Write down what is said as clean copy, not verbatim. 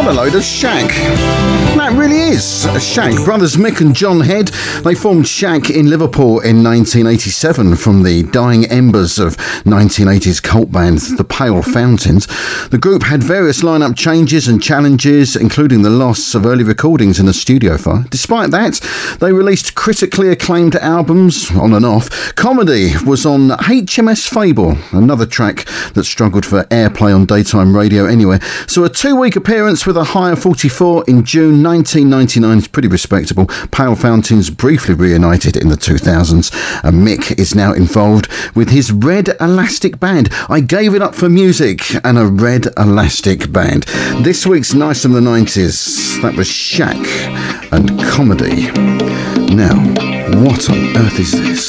a load of Shack. That really is a Shack. Brothers Mick and John Head, they formed Shack in Liverpool in 1987 from the dying embers of 1980s cult band The Pale Fountains. The group had various lineup changes and challenges, including the loss of early recordings in a studio fire. Despite that, they released critically acclaimed albums on and off. Comedy was on HMS Fable, another track that struggled for airplay on daytime radio anyway. So a 2-week appearance with a high of 44 in June 1999 is pretty respectable. Pale Fountains briefly reunited in the 2000s, and Mick is now involved with his Red Elastic Band. I gave it up for music and a Red Elastic Band. This week's Nice from the 90s, that was Shack and Comedy. Now, what on earth is this?